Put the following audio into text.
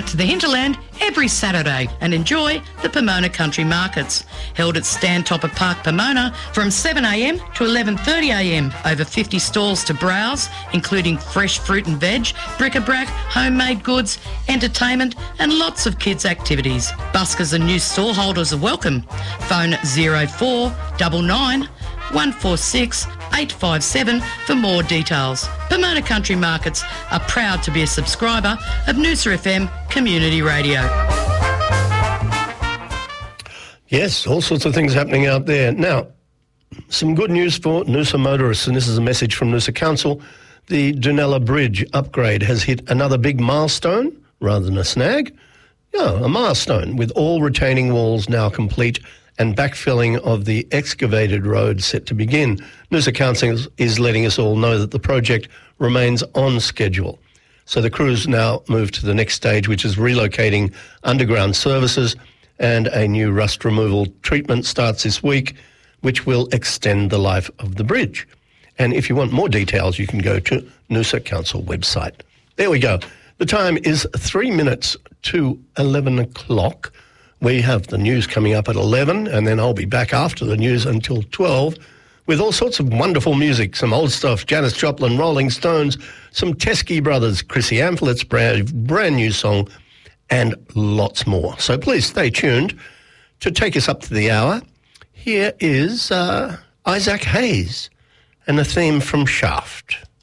out to the hinterland every Saturday and enjoy the Pomona Country Markets, held at Stand-Topper Park, Pomona, from 7am to 11:30am. Over 50 stalls to browse, including fresh fruit and veg, bric-a-brac, homemade goods, entertainment and lots of kids' activities. Buskers and new stallholders are welcome. Phone 0499 146 857 for more details. Pomona Country Markets are proud to be a subscriber of Noosa FM Community Radio. Yes, all sorts of things happening out there. Now, some good news for Noosa motorists, and this is a message from Noosa Council. The Dunella Bridge upgrade has hit another big milestone, rather than a snag. No, a milestone, with all retaining walls now complete and backfilling of the excavated road set to begin. Noosa Council is letting us all know that the project remains on schedule. So the crew's now moved to the next stage, which is relocating underground services, and a new rust removal treatment starts this week, which will extend the life of the bridge. And if you want more details, you can go to Noosa Council website. There we go. The time is 3 minutes to 11 o'clock. We have the news coming up at 11, and then I'll be back after the news until 12 with all sorts of wonderful music, some old stuff, Janis Joplin, Rolling Stones, some Teskey Brothers, Chrissy Amplett's brand new song, and lots more. So please stay tuned. To take us up to the hour, here is Isaac Hayes and a theme from Shaft.